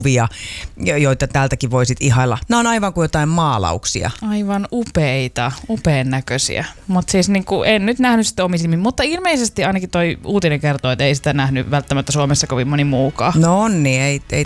kuvia, joita täältäkin voisit ihailla. Nämä on aivan kuin jotain maalauksia. Aivan upeita, upean näköisiä. Mutta siis niinku, en nyt nähnyt sitä omin silmin, mutta ilmeisesti ainakin toi uutinen kertoo, että ei sitä nähnyt välttämättä Suomessa kovin moni muukaan. No on niin, ei